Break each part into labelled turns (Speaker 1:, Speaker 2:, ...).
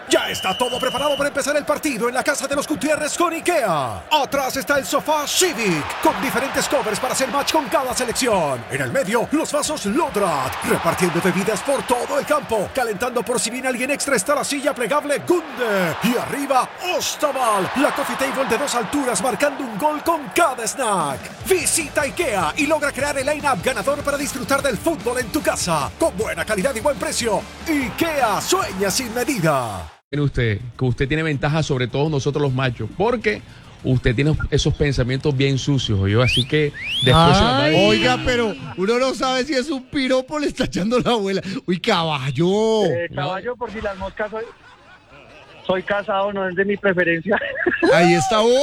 Speaker 1: Ya está todo preparado para empezar el partido en la casa de los Gutiérrez con IKEA. Atrás está el sofá Civic, con diferentes covers para hacer match con cada selección. En el medio, los vasos Lodrat, repartiendo bebidas por todo el campo. Calentando por si viene alguien extra está la silla plegable Gunde. Y arriba, Ostaval, la coffee table de 2 alturas marcando un gol con cada snack. Visita IKEA y logra crear el line-up ganador para disfrutar del fútbol en tu casa. Con buena calidad y buen precio. IKEA, sueña sin medida.
Speaker 2: Usted, que usted tiene ventaja sobre todos nosotros los machos, porque usted tiene esos pensamientos bien sucios, yo, así que después
Speaker 3: Oiga, pero uno no sabe si es un piropo o le está echando la abuela. Uy, caballo.
Speaker 4: Caballo, por si las moscas soy casado, no es de mi preferencia.
Speaker 3: Ahí está. ¡Oh!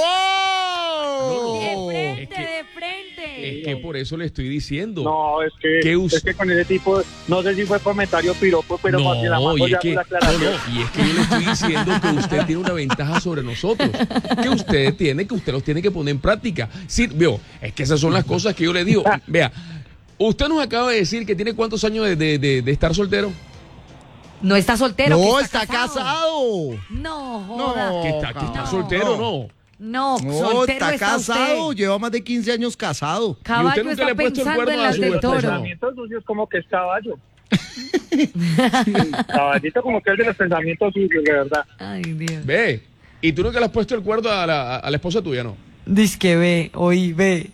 Speaker 5: De frente.
Speaker 2: Es que por eso le estoy diciendo.
Speaker 4: No, es que con ese tipo, no sé si fue comentario piropo, pero
Speaker 2: no,
Speaker 4: más de la mano ya
Speaker 2: y
Speaker 4: la aclaración.
Speaker 2: y es que yo le estoy diciendo que usted tiene una ventaja sobre nosotros, que usted los tiene que poner en práctica. Sí, veo, es que esas son las cosas que yo le digo. Vea, usted nos acaba de decir que tiene cuántos años de estar soltero.
Speaker 5: No está soltero.
Speaker 3: No,
Speaker 5: que
Speaker 3: está casado.
Speaker 5: No, joda.
Speaker 3: No,
Speaker 2: Que está soltero, no.
Speaker 5: No,
Speaker 3: No,
Speaker 5: soltero
Speaker 3: está casado,
Speaker 5: usted.
Speaker 3: lleva más de 15 años casado.
Speaker 5: Caballo
Speaker 2: nunca
Speaker 5: está
Speaker 2: le ha puesto el
Speaker 5: pensando
Speaker 2: cuerno
Speaker 5: en
Speaker 2: a
Speaker 5: las
Speaker 2: su
Speaker 5: del
Speaker 2: esposa.
Speaker 5: toro.
Speaker 4: Pensamientos sucios como que es caballo. Caballito como que es de los pensamientos sucios, de verdad.
Speaker 5: Ay, Dios.
Speaker 2: Ve, y tú nunca le has puesto el cuerno a la esposa tuya, ¿no?
Speaker 5: Dice que ve, ve.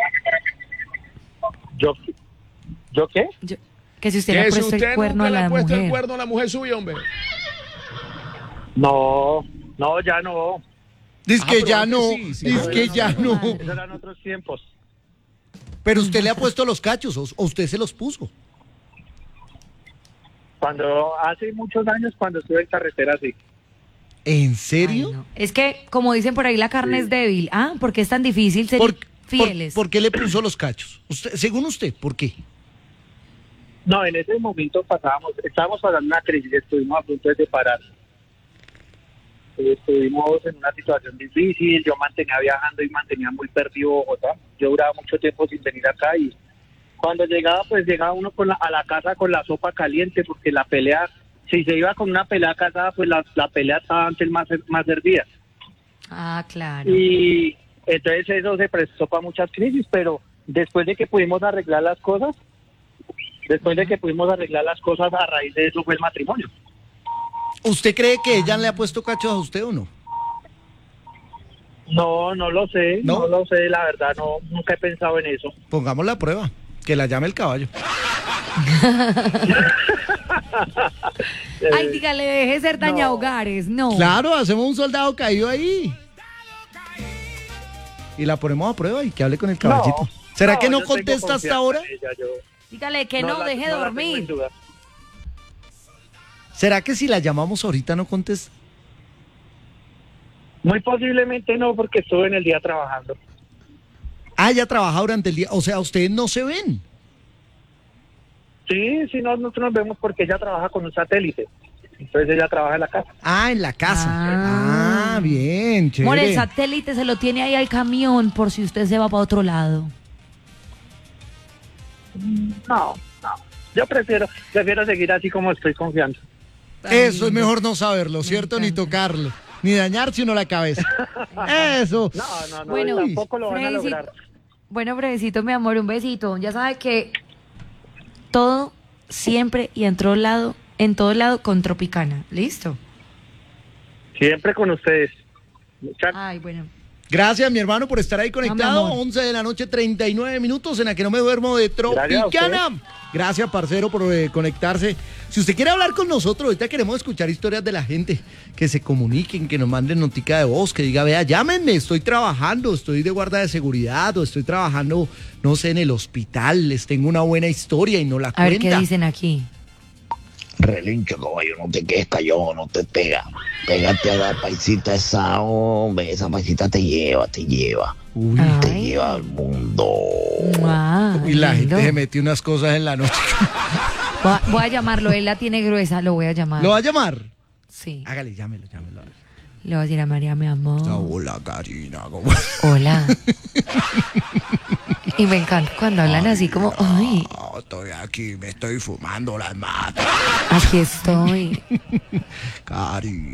Speaker 4: ¿Yo qué?
Speaker 5: Que si usted le ha
Speaker 2: Que si
Speaker 5: puesto
Speaker 2: usted
Speaker 5: el cuerno
Speaker 2: nunca
Speaker 5: a
Speaker 2: le
Speaker 5: la
Speaker 2: ha puesto el
Speaker 5: mujer.
Speaker 2: cuerno a la mujer suya, hombre.
Speaker 4: No, ya no.
Speaker 3: Dice que
Speaker 2: pero
Speaker 3: ya
Speaker 2: antes
Speaker 3: no,
Speaker 2: sí, sí.
Speaker 3: dice que ya no.
Speaker 4: Esos eran otros tiempos.
Speaker 3: Pero usted le ha puesto los cachos, o usted se los puso.
Speaker 4: Cuando hace muchos años, cuando estuve en carretera, sí.
Speaker 3: ¿En serio?
Speaker 5: Ay, no. Es que, como dicen por ahí, la carne es débil. Ah, porque es tan difícil ser fieles.
Speaker 3: ¿Por qué le puso los cachos? Según usted, ¿por qué?
Speaker 4: No, en ese momento estábamos pasando una crisis, estuvimos a punto de separar. Estuvimos en una situación difícil, yo mantenía viajando y mantenía muy perdido Bogotá. Yo duraba mucho tiempo sin venir acá y cuando llegaba, pues llegaba uno a la casa con la sopa caliente, porque la pelea, si se iba con una pelea casada, pues la pelea estaba antes más hervida.
Speaker 5: Ah, claro.
Speaker 4: Y entonces eso se prestó para muchas crisis, pero después de que pudimos arreglar las cosas, a raíz de eso fue el matrimonio.
Speaker 3: ¿Usted cree que ella le ha puesto cachos a usted o no?
Speaker 4: No lo sé,
Speaker 3: ¿No?
Speaker 4: no lo sé, la verdad, no, nunca he pensado en eso.
Speaker 3: Pongamos la prueba, que la llame el caballo.
Speaker 5: Ay, dígale, deje de ser dañahogares. No.
Speaker 3: Claro, hacemos un soldado caído ahí. Y la ponemos a prueba y que hable con el caballito. ¿Será que no
Speaker 4: yo tengo
Speaker 3: contesta hasta
Speaker 4: confianza
Speaker 3: ahora?
Speaker 4: en ella, yo
Speaker 5: Dígale que no,
Speaker 4: la-
Speaker 5: deje
Speaker 4: no la tengo
Speaker 5: dormir.
Speaker 4: en duda.
Speaker 3: ¿Será que si la llamamos ahorita no contesta?
Speaker 4: Muy posiblemente no, porque estuve en el día trabajando.
Speaker 3: Ah, ella trabaja durante el día. O sea, ustedes no se ven.
Speaker 4: Sí, nosotros nos vemos porque ella trabaja con un satélite. Entonces ella trabaja en la casa.
Speaker 3: Ah, en la casa.
Speaker 5: Ah.
Speaker 3: Ah, bien, chévere.
Speaker 5: More, el satélite se lo tiene ahí al camión por si usted se va para otro lado.
Speaker 4: No. Yo prefiero seguir así como estoy confiando.
Speaker 3: Eso es mejor no saberlo, ¿cierto? Ni tocarlo, ni dañarse uno la cabeza. Eso.
Speaker 4: No,
Speaker 5: Bueno,
Speaker 4: tampoco lo van a
Speaker 5: Fredicito.
Speaker 4: lograr.
Speaker 5: Bueno, Fredicito, mi amor, un besito. Ya sabe que todo, siempre y en todo lado con Tropicana. ¿Listo?
Speaker 4: Siempre con ustedes.
Speaker 5: Ay, bueno.
Speaker 3: Gracias, mi hermano, por estar ahí conectado.
Speaker 5: No, mi amor.
Speaker 3: 11 de la noche, 39 minutos en la que no me duermo de Tropicana. Gracias, parcero, por conectarse. Si usted quiere hablar con nosotros, ahorita queremos escuchar historias de la gente, que se comuniquen, que nos manden notica de voz, que diga, vea, llámenme, estoy trabajando, estoy de guarda de seguridad o estoy trabajando, no sé, en el hospital, les tengo una buena historia y no la
Speaker 5: A ver
Speaker 3: cuenta.
Speaker 5: qué dicen aquí.
Speaker 6: Relincho, caballo, no te quedes callado, no te pega. Pégate a la paisita esa, hombre, esa paisita te lleva.
Speaker 3: Uy,
Speaker 6: Te
Speaker 5: Ay.
Speaker 6: lleva al mundo.
Speaker 5: Ah,
Speaker 3: y la
Speaker 5: lindo.
Speaker 3: gente se metió unas cosas en la noche.
Speaker 5: Voy a llamarlo, él la tiene gruesa, lo voy a llamar.
Speaker 3: ¿Lo va a llamar?
Speaker 5: Sí.
Speaker 3: Hágale, llámelo.
Speaker 5: Le voy a decir a María, mi amor.
Speaker 3: Hola, Karina, ¿cómo?
Speaker 5: Hola. Y me encanta cuando hablan así como, ay,
Speaker 3: Estoy aquí, me estoy fumando las matas.
Speaker 5: aquí estoy.
Speaker 3: Cari.